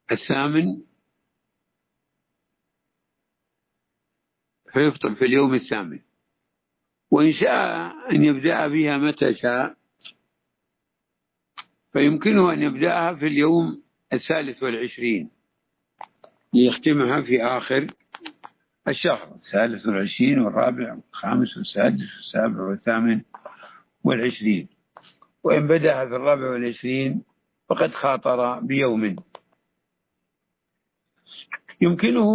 الثامن فيفطر في اليوم الثامن، وإن شاء أن يبدأ بها متى شاء فيمكنه أن يبدأها في اليوم 23 ليختمها في آخر الشهر، 23 والرابع والخامس والسادس والسابع والثامن والعشرين. وإن بدأها في 24 فقد خاطر بيوم. يمكنه